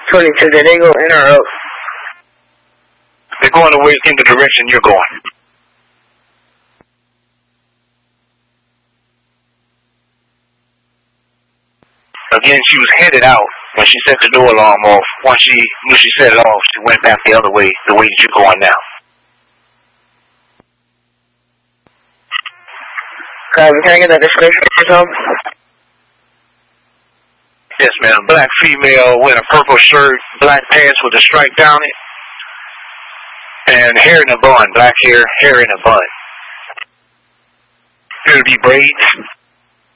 22, did they go in or out? They're going away in the direction you're going. Again, she was headed out when she set the door alarm off. Once she knew she set it off, she went back the other way, the way that you're going now. Can I get that description or something? Yes, ma'am. Black female wearing a purple shirt, black pants with a stripe down it, and hair in a bun. Black hair in a bun. It'll be braids.